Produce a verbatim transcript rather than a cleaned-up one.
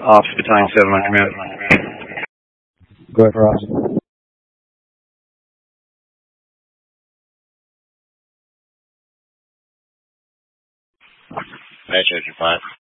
Ops Battalion seven on command. Go ahead for Ops. Nitrogen five.